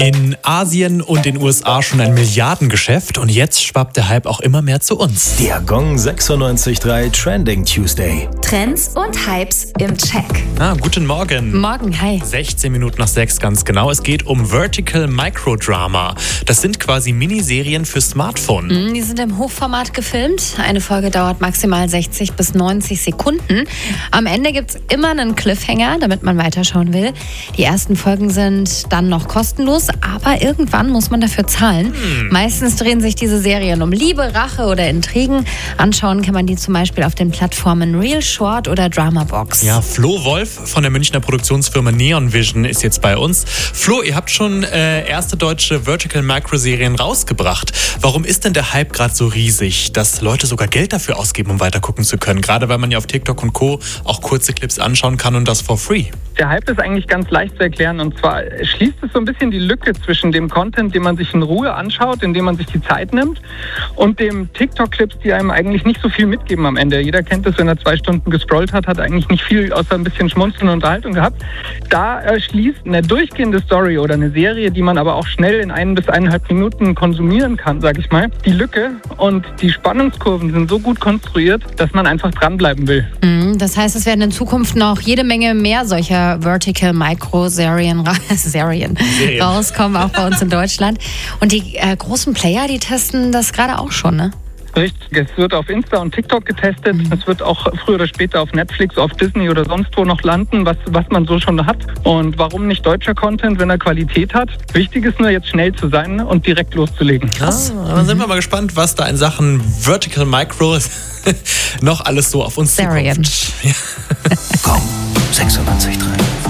In Asien und den USA schon ein Milliardengeschäft und jetzt schwappt der Hype auch immer mehr zu uns. Der Gong 96.3 Trending Tuesday. Trends und Hypes im Check. Guten Morgen. Morgen, hi. 16 Minuten nach 6 ganz genau. Es geht um Vertical Microdrama. Das sind quasi Miniserien für Smartphone. Die sind im Hochformat gefilmt. Eine Folge dauert maximal 60 bis 90 Sekunden. Am Ende gibt es immer einen Cliffhanger, damit man weiterschauen will. Die ersten Folgen sind dann noch kostenlos, aber irgendwann muss man dafür zahlen. Meistens drehen sich diese Serien um Liebe, Rache oder Intrigen. Anschauen kann man die zum Beispiel auf den Plattformen Real Short oder Dramabox. Ja, Flo Wolf von der Münchner Produktionsfirma Neon Vision ist jetzt bei uns. Flo, ihr habt schon erste deutsche Vertical Micro-Serien rausgebracht. Warum ist denn der Hype gerade so riesig, dass Leute sogar Geld dafür ausgeben, um weiter gucken zu können? Gerade weil man ja auf TikTok und Co. auch kurze Clips anschauen kann und das for free. Der Hype ist eigentlich ganz leicht zu erklären, und zwar schließt es so ein bisschen die Lücke zwischen dem Content, den man sich in Ruhe anschaut, indem man sich die Zeit nimmt, und dem TikTok-Clips, die einem eigentlich nicht so viel mitgeben am Ende. Jeder kennt es, wenn er 2 Stunden gescrollt hat eigentlich nicht viel außer ein bisschen Schmunzeln und Unterhaltung gehabt. Da schließt eine durchgehende Story oder eine Serie, die man aber auch schnell in 1 bis 1,5 Minuten konsumieren kann, sag ich mal, die Lücke, und die Spannungskurven sind so gut konstruiert, dass man einfach dranbleiben will. Das heißt, es werden in Zukunft noch jede Menge mehr solcher Vertical Micro-Serien rauskommen, auch bei uns in Deutschland. Und die großen Player, die testen das gerade auch schon, ne? Richtig, es wird auf Insta und TikTok getestet. Es wird auch früher oder später auf Netflix, auf Disney oder sonst wo noch landen, was man so schon hat. Und warum nicht deutscher Content, wenn er Qualität hat? Wichtig ist nur, jetzt schnell zu sein und direkt loszulegen. Krass. Dann sind wir mal gespannt, was da in Sachen Vertical Micro noch alles so auf uns zukommt. Gong 96.3